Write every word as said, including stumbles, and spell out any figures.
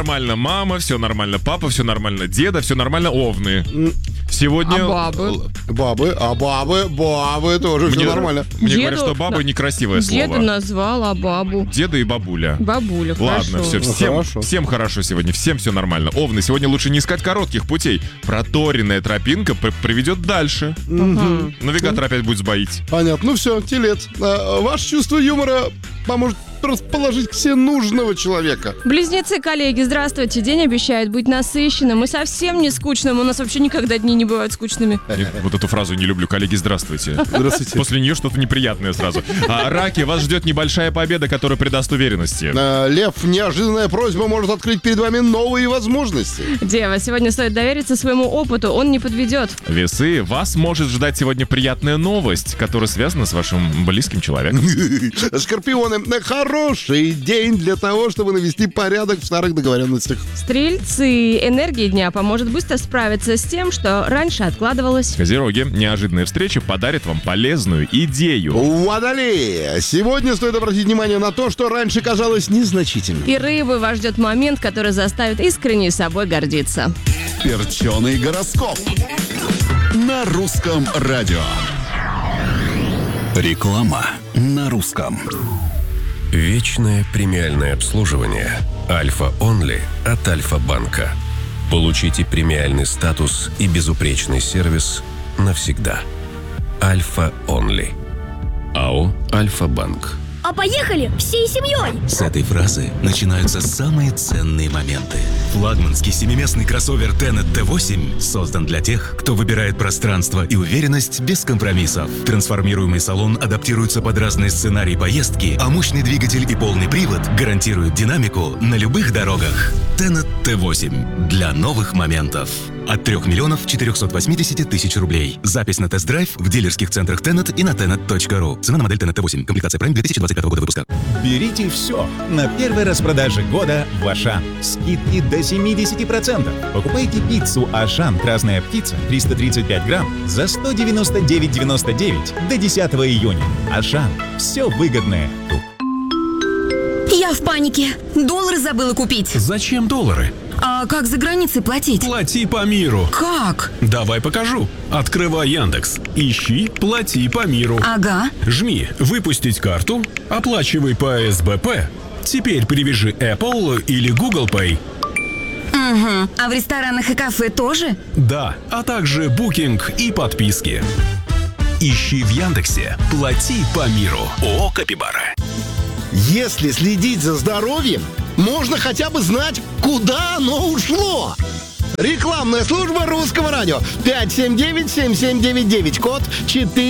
нормально мама, все нормально папа, все нормально деда, все нормально овны. Сегодня... А бабы? Бабы, а бабы, бабы тоже Мне, все нормально. мне Деду- говорят, что баба да. некрасивое Деда слово. назвала бабу. Деда и бабуля. Бабуля, Ладно, хорошо. все, Ну, всем, хорошо. всем хорошо сегодня, всем все нормально. Овны, сегодня лучше не искать коротких путей. Проторенная тропинка п- приведет дальше. Ага. Навигатор опять будет сбоить. Понятно, ну все, телец. А, ваше чувство юмора поможет расположить к себе нужного человека. Близнецы-коллеги, здравствуйте. День обещает быть насыщенным и совсем не скучным. У нас вообще никогда дни не бывают скучными. Не- Вот эту фразу не люблю. Коллеги, здравствуйте. Здравствуйте. После нее что-то неприятное сразу. А, раки, вас ждет небольшая победа, которая придаст уверенности. А, Лев, неожиданная просьба может открыть перед вами новые возможности. Дева, сегодня стоит довериться своему опыту, он не подведет. Весы, вас может ждать сегодня приятная новость, которая связана с вашим близким человеком. Скорпионы, хороший день для того, чтобы навести порядок в старых договоренностях. Стрельцы, энергия дня поможет быстро справиться с тем, что раньше откладывалось. Козероги, неожиданная встреча подарит вам полезную идею. Водолеи, сегодня стоит обратить внимание на то, что раньше казалось незначительным. И рыбы, вас ждет момент, который заставит искренне собой гордиться. Перченый гороскоп на русском радио. Реклама на русском. Вечное премиальное обслуживание Альфа Онли от Альфа-банка. Получите премиальный статус и безупречный сервис навсегда. Альфа Онли. АО Альфа-банк. А поехали всей семьей! С этой фразы начинаются самые ценные моменты. Флагманский семиместный кроссовер Tenet Т восемь создан для тех, кто выбирает пространство и уверенность без компромиссов. Трансформируемый салон адаптируется под разные сценарии поездки, а мощный двигатель и полный привод гарантируют динамику на любых дорогах. Tenet Т восемь для новых моментов. От трех миллионов четырехсот восьмидесяти тысяч рублей. Запись на тест-драйв в дилерских центрах Tenet и на tenet точка ру. Цена на модель Tenet Т восемь. Комплектация Prime две тысячи двадцать пятого года выпуска. Берите все на первой распродаже года в Ашан. Скидки до семьдесят процентов. Покупайте пиццу Ашан «Красная птица» триста тридцать пять грамм за сто девяносто девять девяносто девять до десятого июня. Ашан. Все выгодное тут. Я в панике. Доллары забыла купить. Зачем доллары? А как за границей платить? Плати по миру. Как? Давай покажу. Открывай Яндекс. Ищи «Плати по миру». Ага. Жми «Выпустить карту», оплачивай по эс бэ пэ. Теперь привяжи Apple или Google Pay. Угу. А в ресторанах и кафе тоже? Да, а также букинг и подписки. Ищи в Яндексе «Плати по миру». ООО «Капибара». Если следить за здоровьем, можно хотя бы знать, куда оно ушло. Рекламная служба русского радио. пять семь девять семь семь девять девять, код четыре.